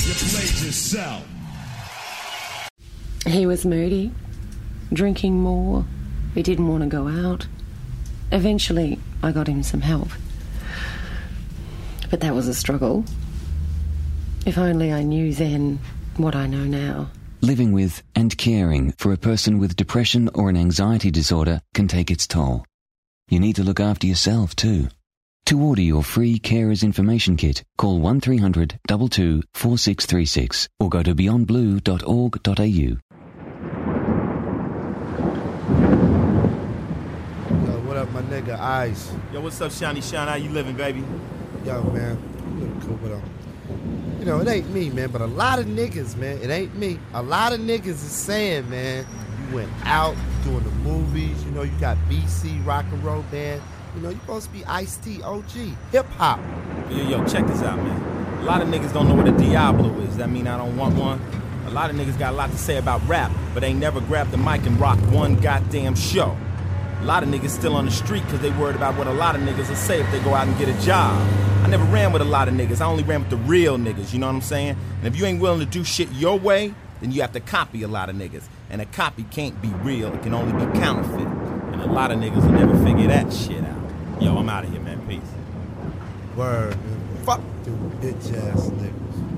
played yourself. He was moody, drinking more. He didn't want to go out. Eventually, I got him some help. But that was a struggle. If only I knew then what I know now. Living with and caring for a person with depression or an anxiety disorder can take its toll. You need to look after yourself too. To order your free Carers Information Kit, call 1300 22 4636 or go to beyondblue.org.au. Yo, what up, my nigga Ice? Yo, what's up, Shiny Shine? How you living, baby? Yo, man, I'm living cool with him. You know, it ain't me, man, but a lot of niggas, man, it ain't me. A lot of niggas is saying, man, you went out doing the movies, you know, you got BC Rock and Roll Band. You know, you supposed to be Ice-T OG, hip-hop. Yo, check this out, man. A lot of niggas don't know what a Diablo is. That mean I don't want one? A lot of niggas got a lot to say about rap, but ain't never grabbed the mic and rocked one goddamn show. A lot of niggas still on the street because they worried about what a lot of niggas will say if they go out and get a job. I never ran with a lot of niggas. I only ran with the real niggas, you know what I'm saying? And if you ain't willing to do shit your way, then you have to copy a lot of niggas. And a copy can't be real. It can only be counterfeit. And a lot of niggas will never figure that shit out. Yo, I'm out of here, man. Peace. Word, man. Fuck them bitch-ass niggas.